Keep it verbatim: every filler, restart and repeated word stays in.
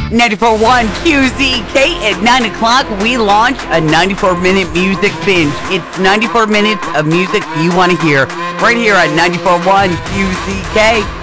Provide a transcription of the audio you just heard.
ninety-four point one Q Z K at nine o'clock, we launch a ninety-four minute music binge. It's ninety-four minutes of music you want to hear right here at ninety-four point one Q Z K.